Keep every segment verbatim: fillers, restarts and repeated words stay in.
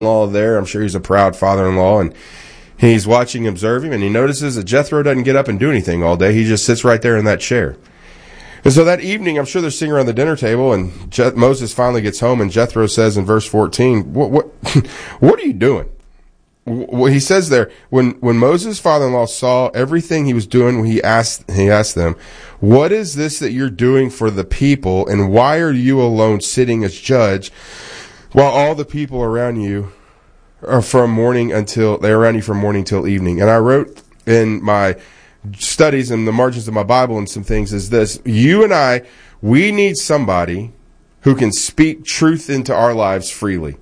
father-in-law there. I'm sure he's a proud father-in-law, and he's watching, observing, and he notices that Jethro doesn't get up and do anything all day. He just sits right there in that chair. And so that evening, I'm sure they're sitting around the dinner table, and Je- Moses finally gets home, and Jethro says in verse fourteen, what, what, what are you doing? Well, he says there, when, when Moses' father-in-law saw everything he was doing, he asked, he asked them, what is this that you're doing for the people, and why are you alone sitting as judge while all the people around you are from morning until, they're around you from morning till evening? And I wrote in my studies in the margins of my Bible and some things is this, you and I, we need somebody who can speak truth into our lives freely.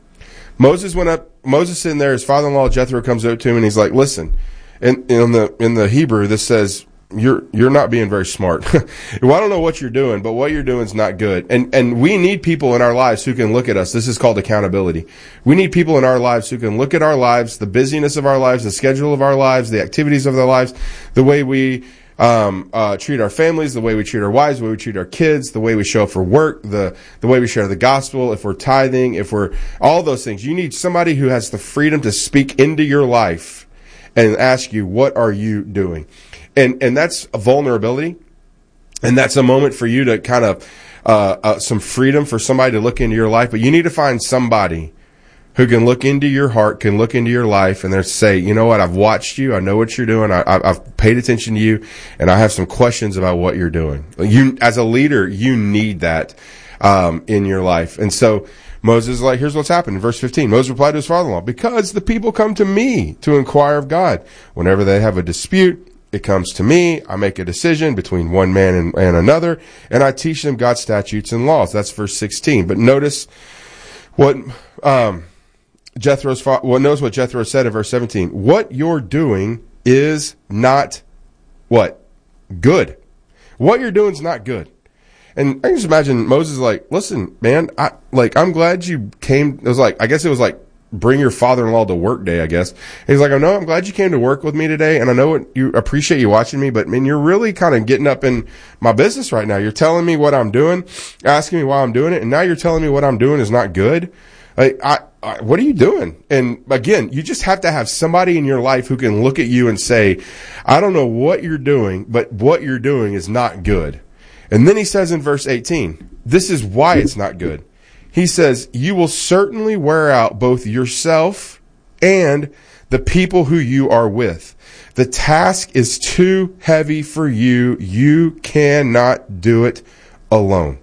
Moses went up, Moses in there, his father-in-law Jethro comes up to him and he's like, listen, in, in the, in the Hebrew, this says, you're, you're not being very smart. Well, I don't know what you're doing, but what you're doing is not good. And, and we need people in our lives who can look at us. This is called accountability. We need people in our lives who can look at our lives, the busyness of our lives, the schedule of our lives, the activities of their lives, the way we, um, uh, treat our families, the way we treat our wives, the way we treat our kids, the way we show up for work, the, the way we share the gospel, if we're tithing, if we're, all those things. You need somebody who has the freedom to speak into your life and ask you, what are you doing? And, and that's a vulnerability. And that's a moment for you to kind of, uh, uh, some freedom for somebody to look into your life. But you need to find somebody who can look into your heart, can look into your life, and they say, you know what, I've watched you, I know what you're doing, I, I've paid attention to you, and I have some questions about what you're doing. You, as a leader, you need that um, in your life. And so Moses is like, here's what's happened. In verse fifteen, Moses replied to his father-in-law, because the people come to me to inquire of God. Whenever they have a dispute, it comes to me. I make a decision between one man and, and another, and I teach them God's statutes and laws. That's verse sixteen. But notice what... Um, Jethro's fa- well, notice what Jethro said in verse seventeen. What you're doing is not what? Good. What you're doing is not good. And I can just imagine Moses like, listen, man, I like I'm glad you came. It was like, I guess it was like bring your father-in-law to work day, I guess. And he's like, I know I'm glad you came to work with me today, and I know what, you appreciate you watching me, but man, you're really kind of getting up in my business right now. You're telling me what I'm doing, asking me why I'm doing it, and now you're telling me what I'm doing is not good. Like, I, I, what are you doing? And again, you just have to have somebody in your life who can look at you and say, I don't know what you're doing, but what you're doing is not good. And then he says in verse eighteen, this is why it's not good. He says, you will certainly wear out both yourself and the people who you are with. The task is too heavy for you. You cannot do it alone.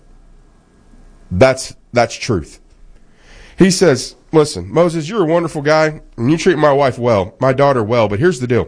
That's, that's truth. He says, listen, Moses, you're a wonderful guy, and you treat my wife well, my daughter well, but here's the deal.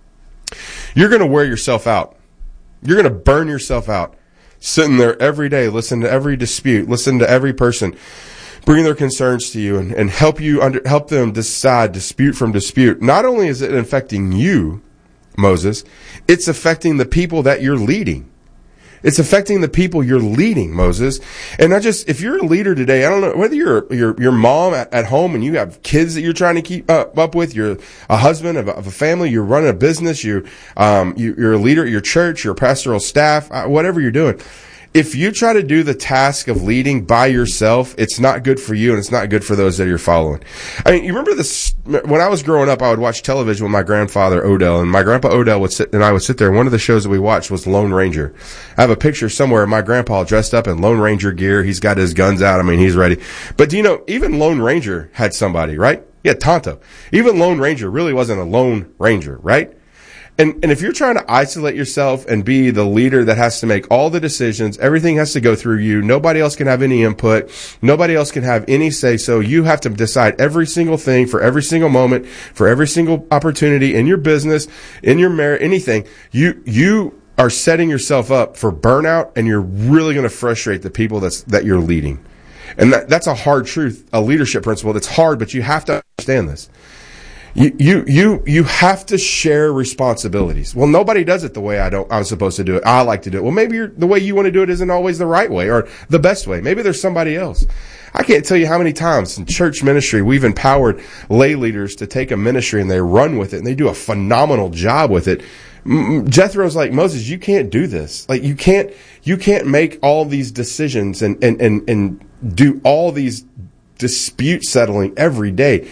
You're going to wear yourself out. You're going to burn yourself out, sitting there every day, listen to every dispute, listen to every person, bring their concerns to you, and, and help you under, help them decide dispute from dispute. Not only is it affecting you, Moses, it's affecting the people that you're leading. It's affecting the people you're leading, Moses. And I just, if you're a leader today, I don't know whether you're your your mom at, at home and you have kids that you're trying to keep uh, up with, you're a husband of a, of a family, you're running a business, you um you, you're a leader at your church, you're a pastoral staff, uh, whatever you're doing. If you try to do the task of leading by yourself, it's not good for you and it's not good for those that you're following. I mean, you remember this, when I was growing up, I would watch television with my grandfather, Odell, and my grandpa Odell would sit, and I would sit there, and one of the shows that we watched was Lone Ranger. I have a picture somewhere of my grandpa dressed up in Lone Ranger gear. He's got his guns out. I mean, he's ready. But do you know, even Lone Ranger had somebody, right? Yeah, Tonto. Even Lone Ranger really wasn't a Lone Ranger, right? And, and if you're trying to isolate yourself and be the leader that has to make all the decisions, everything has to go through you. Nobody else can have any input. Nobody else can have any say. So you have to decide every single thing for every single moment, for every single opportunity in your business, in your marriage, anything. You, you are setting yourself up for burnout, and you're really going to frustrate the people that's, that you're leading. And that, that's a hard truth, a leadership principle that's hard, but you have to understand this. You, you, you, you have to share responsibilities. Well, nobody does it the way I don't, I'm supposed to do it. I like to do it. Well, maybe you're, the way you want to do it isn't always the right way or the best way. Maybe there's somebody else. I can't tell you how many times in church ministry we've empowered lay leaders to take a ministry and they run with it and they do a phenomenal job with it. Jethro's like, Moses, you can't do this. Like, you can't, you can't make all these decisions and, and, and, and do all these dispute settling every day.